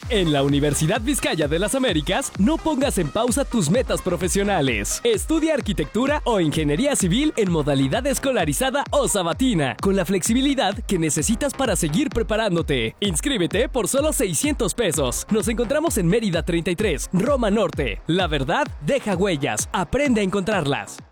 En la Universidad Vizcaya de las Américas, no pongas en pausa tus metas profesionales. Estudia arquitectura o ingeniería civil en modalidad escolarizada o sabatina, con la flexibilidad que necesitas para seguir preparándote. Inscríbete por solo 600 pesos. Nos encontramos en Mérida 33, Roma Norte. La verdad deja huellas. Aprende a encontrarlas.